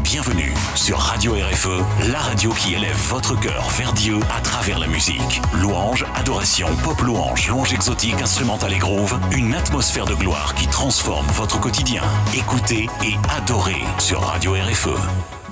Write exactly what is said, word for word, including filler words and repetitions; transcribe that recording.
Bienvenue sur Radio R F E, la radio qui élève votre cœur vers Dieu à travers la musique. Louange, adoration, pop louange, louange exotique, instrumentale et groove, une atmosphère de gloire qui transforme votre quotidien. Écoutez et adorez sur Radio R F E.